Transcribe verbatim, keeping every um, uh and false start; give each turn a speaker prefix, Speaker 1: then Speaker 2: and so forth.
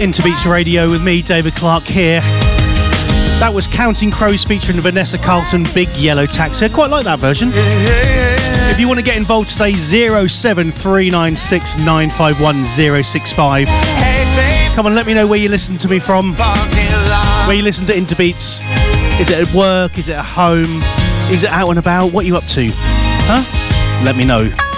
Speaker 1: Interbeats Radio with me, David Clark, here. That was Counting Crows featuring Vanessa Carlton, Big Yellow Taxi. I quite like that version. If you want to get involved today, zero seven three nine six nine five one zero six five. Come on, let me know where you listen to me from, where you listen to Interbeats. Is it at work? Is it at home? Is it out and about? What are you up to? Huh? Let me know.